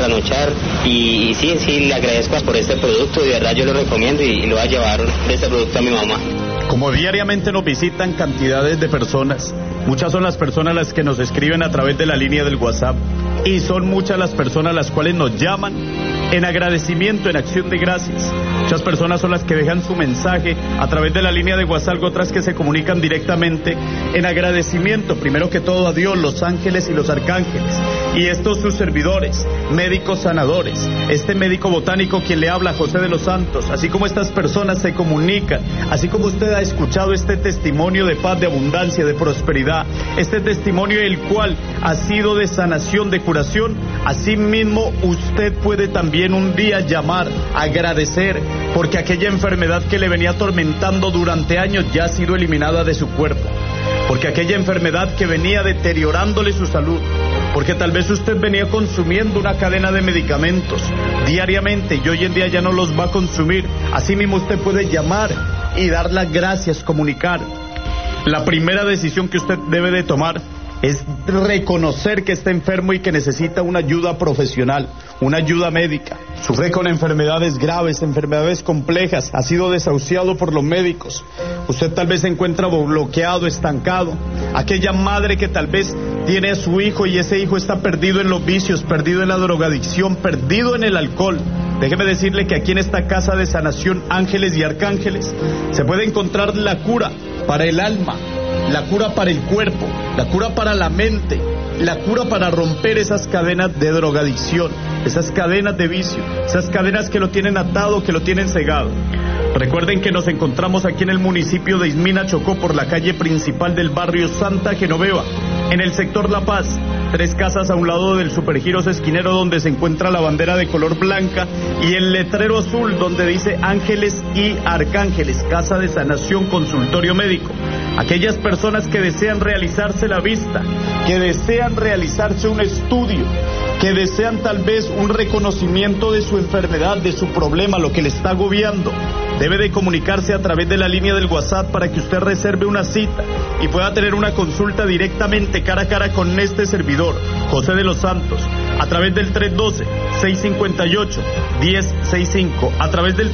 trasnochar y sí, le agradezco por este producto, de verdad yo lo recomiendo y lo voy a llevar de este producto a mi mamá. Como diariamente nos visitan cantidades de personas, muchas son las personas las que nos escriben a través de la línea del WhatsApp y son muchas las personas las cuales nos llaman en agradecimiento, en acción de gracias. Muchas personas son las que dejan su mensaje a través de la línea de WhatsApp, otras que se comunican directamente en agradecimiento, primero que todo a Dios, los ángeles y los arcángeles, y estos sus servidores, médicos sanadores, este médico botánico quien le habla, José de los Santos, así como estas personas se comunican, así como usted ha escuchado este testimonio de paz, de abundancia, de prosperidad, este testimonio el cual ha sido de sanación, de curación, así mismo usted puede también un día llamar, agradecer, porque aquella enfermedad que le venía atormentando durante años ya ha sido eliminada de su cuerpo, porque aquella enfermedad que venía deteriorándole su salud, porque tal vez usted venía consumiendo una cadena de medicamentos diariamente y hoy en día ya no los va a consumir, así mismo usted puede llamar y dar las gracias, comunicar. La primera decisión que usted debe de tomar es reconocer que está enfermo y que necesita una ayuda profesional, una ayuda médica. Sufre con enfermedades graves, enfermedades complejas, ha sido desahuciado por los médicos. Usted tal vez se encuentra bloqueado, estancado. Aquella madre que tal vez tiene a su hijo y ese hijo está perdido en los vicios, perdido en la drogadicción, perdido en el alcohol. Déjeme decirle que aquí en esta casa de sanación, ángeles y arcángeles, se puede encontrar la cura para el alma, la cura para el cuerpo, la cura para la mente, la cura para romper esas cadenas de drogadicción, esas cadenas de vicio, esas cadenas que lo tienen atado, que lo tienen cegado. Recuerden que nos encontramos aquí en el municipio de Ismina, Chocó, por la calle principal del barrio Santa Genoveva, en el sector La Paz, 3 casas a un lado del Supergiros Esquinero, donde se encuentra la bandera de color blanca y el letrero azul donde dice Ángeles y Arcángeles, Casa de Sanación, Consultorio Médico. Aquellas personas que desean realizarse la vista, que desean realizarse un estudio, que desean tal vez un reconocimiento de su enfermedad, de su problema, lo que le está agobiando, debe de comunicarse a través de la línea del WhatsApp para que usted reserve una cita y pueda tener una consulta directamente cara a cara con este servidor, José de los Santos, a través del 312-658-1065, a través del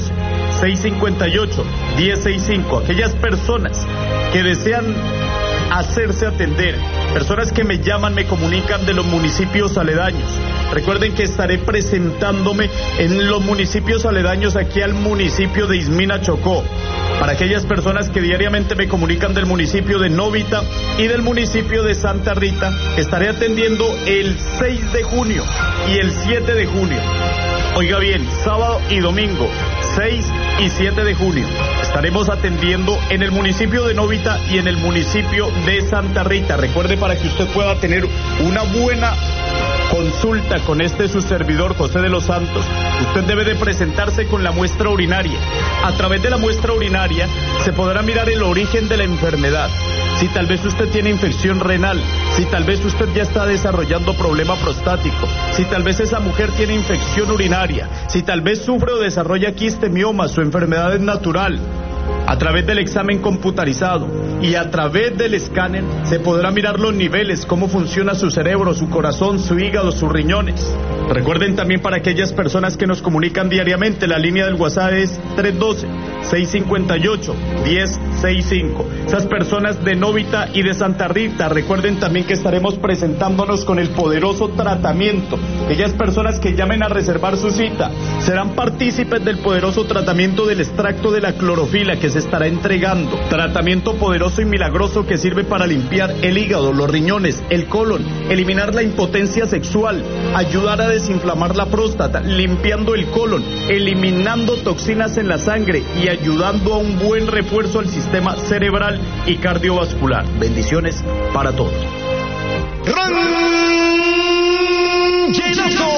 312-658-1065. Aquellas personas que desean hacerse atender, personas que me llaman, me comunican de los municipios aledaños. Recuerden que estaré presentándome en los municipios aledaños aquí al municipio de Ismina, Chocó. Para aquellas personas que diariamente me comunican del municipio de Novita y del municipio de Santa Rita, estaré atendiendo el 6 de junio y el 7 de junio. Oiga bien, sábado y domingo, 6 y 7 de junio. Estaremos atendiendo en el municipio de Novita y en el municipio de Santa Rita. Recuerde, para que usted pueda tener una buena consulta con su servidor, José de los Santos, usted debe de presentarse con la muestra urinaria. A través de la muestra urinaria se podrá mirar el origen de la enfermedad. Si tal vez usted tiene infección renal, si tal vez usted ya está desarrollando problema prostático, si tal vez esa mujer tiene infección urinaria, si tal vez sufre o desarrolla quiste, mioma, su enfermedad es natural. A través del examen computarizado y a través del escáner se podrá mirar los niveles, cómo funciona su cerebro, su corazón, su hígado, sus riñones. Recuerden también, para aquellas personas que nos comunican diariamente, la línea del WhatsApp es 312-658-1065. Esas personas de Novita y de Santa Rita, recuerden también que estaremos presentándonos con el poderoso tratamiento. Aquellas personas que llamen a reservar su cita serán partícipes del poderoso tratamiento del extracto de la clorofila que se estará entregando. Tratamiento poderoso y milagroso que sirve para limpiar el hígado, los riñones, el colon, eliminar la impotencia sexual, ayudar a desinflamar la próstata, limpiando el colon, eliminando toxinas en la sangre y ayudando a un buen refuerzo al sistema cerebral y cardiovascular. Bendiciones para todos. ¡Ranchenazo!